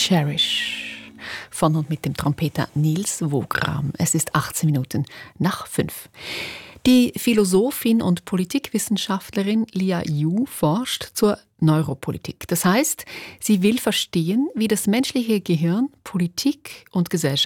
Cherish von und mit dem Trompeter Niels Wogram. Es ist 18 Minuten nach 5. Die Philosophin und Politikwissenschaftlerin Lia Yu forscht zur Neuropolitik. Das heißt, sie will verstehen, wie das menschliche Gehirn Politik und Gesellschaft